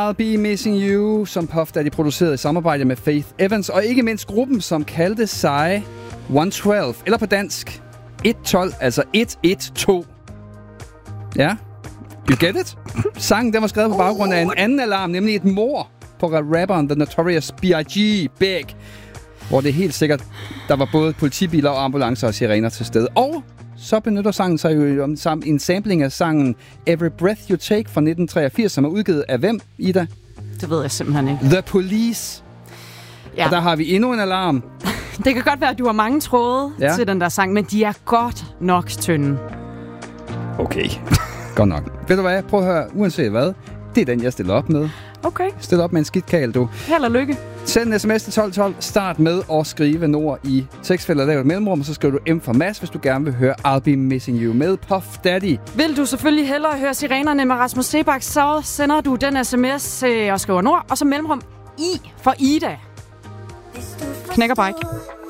I'll Be Missing You, som Puff Daddy producerede i samarbejde med Faith Evans, og ikke mindst gruppen, som kaldte sig 112, eller på dansk 112, altså 112. Ja, you get it? Sangen, den var skrevet på baggrund af en anden alarm, nemlig et mord på rapperen The Notorious B.I.G. Big, hvor det er helt sikkert, der var både politibiler og ambulancer og sirener til stede. Og så benytter sangen sig jo om en sampling af sangen Every Breath You Take fra 1983, som er udgivet af hvem, Ida? Det ved jeg simpelthen ikke. The Police. Ja. Og der har vi endnu en alarm. Det kan godt være, at du har mange tråde til den der sang, men de er godt nok tynde. Okay, godt nok. Ved du hvad? Prøv at høre, uanset hvad, det er den, jeg stiller op med. Okay. Stil op med en skidtkagel, du. Held og lykke. Send en sms til 1212. Start med at skrive Nord i tekstfeltet, lav et mellemrum, og så skriver du M for Mads, hvis du gerne vil høre I'll Be Missing You med Puff Daddy. Vil du selvfølgelig hellere høre Sirenerne med Rasmus Seebach, så sender du den sms og skriver Nord, og så mellemrum I for Ida. Knækker bike.